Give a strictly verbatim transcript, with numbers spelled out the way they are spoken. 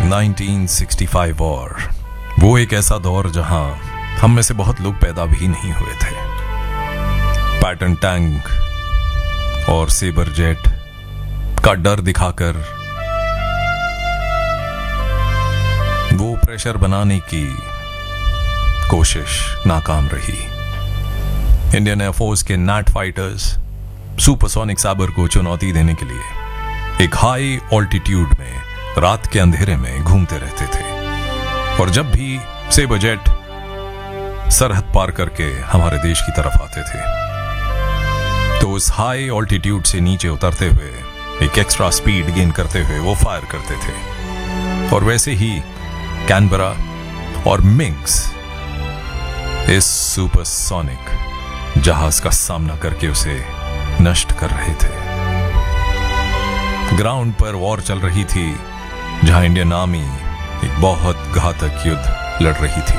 Nineteen sixty five और वो एक ऐसा दौर जहां हम में से बहुत लोग पैदा भी नहीं हुए थे। पैटर्न टैंक और सेबर जेट का डर दिखाकर वो प्रेशर बनाने की कोशिश नाकाम रही। इंडियन एयरफोर्स के नैट फाइटर्स सुपरसोनिक साबर को चुनौती देने के लिए एक हाई ऑल्टीट्यूड में रात के अंधेरे में घूमते रहते थे, और जब भी सेबर जेट सरहद पार करके हमारे देश की तरफ आते थे तो उस हाई ऑल्टीट्यूड से नीचे उतरते हुए एक एक्स्ट्रा स्पीड गेन करते हुए वो फायर करते थे। और वैसे ही कैनबरा और मिंक्स इस सुपरसोनिक जहाज का सामना करके उसे नष्ट कर रहे थे। ग्राउंड पर वॉर चल रही थी जहां इंडियन आर्मी एक बहुत घातक युद्ध लड़ रही थी।